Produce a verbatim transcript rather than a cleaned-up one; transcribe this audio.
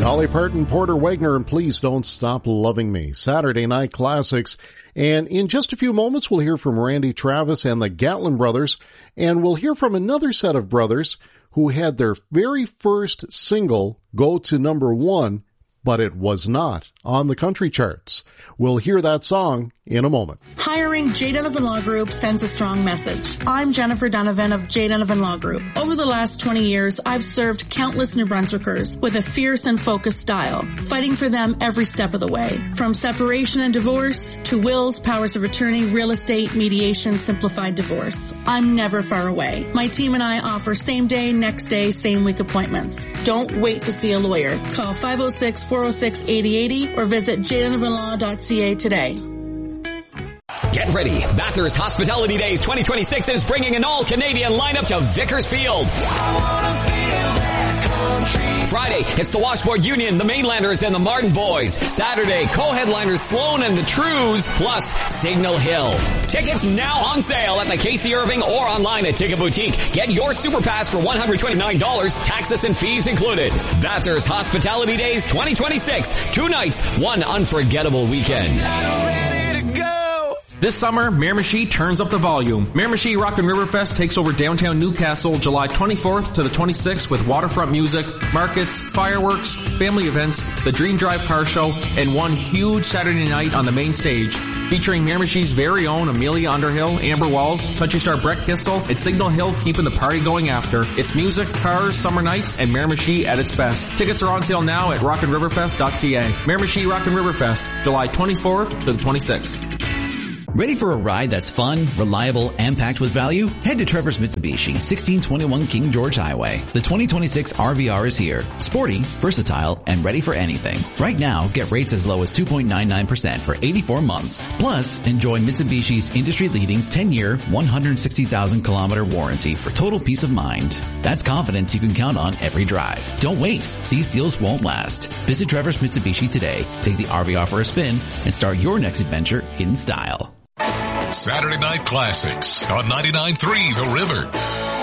Dolly Parton, Porter Wagoner, and Please Don't Stop Loving Me. Saturday Night Classics. And in just a few moments, we'll hear from Randy Travis and the Gatlin Brothers. And we'll hear from another set of brothers who had their very first single go to number one, but it was not on the country charts. We'll hear that song in a moment. Hiring J. Donovan Law Group sends a strong message. I'm Jennifer Donovan of J. Donovan Law Group. Over the last twenty years, I've served countless New Brunswickers with a fierce and focused style, fighting for them every step of the way. From separation and divorce to wills, powers of attorney, real estate, mediation, simplified divorce. I'm never far away. My team and I offer same day, next day, same week appointments. Don't wait to see a lawyer. Call five oh six, four oh six, eight oh eight oh or visit j donovan law dot c a today. Get ready. Bathurst Hospitality Days twenty twenty-six is bringing an all-Canadian lineup to Vickersfield. Friday, it's the Washboard Union, the Mainlanders, and the Martin Boys. Saturday, co-headliners Sloan and the Trues, plus Signal Hill. Tickets now on sale at the Casey Irving or online at Ticket Boutique. Get your Super Pass for one hundred twenty-nine dollars, taxes and fees included. Bathurst Hospitality Days twenty twenty-six. Two nights, one unforgettable weekend. Ready to go. This summer, Miramichi turns up the volume. Miramichi Rock and River Fest takes over downtown Newcastle July twenty-fourth to the twenty-sixth with waterfront music, markets, fireworks, family events, the Dream Drive Car Show, and one huge Saturday night on the main stage featuring Miramichi's very own Amelia Underhill, Amber Walls, country star Brett Kissel, and Signal Hill keeping the party going after. It's music, cars, summer nights, and Miramichi at its best. Tickets are on sale now at rock and river fest dot c a. Miramichi Rock and River Fest, July twenty-fourth to the twenty-sixth. Ready for a ride that's fun, reliable, and packed with value? Head to Trevor's Mitsubishi, sixteen twenty-one King George Highway. The twenty twenty-six R V R is here. Sporty, versatile, and ready for anything. Right now, get rates as low as two point nine nine percent for eighty-four months. Plus, enjoy Mitsubishi's industry-leading ten-year, one hundred sixty thousand kilometer warranty for total peace of mind. That's confidence you can count on every drive. Don't wait. These deals won't last. Visit Trevor's Mitsubishi today. Take the R V R for a spin and start your next adventure in style. Saturday Night Classics on ninety-nine point three The River.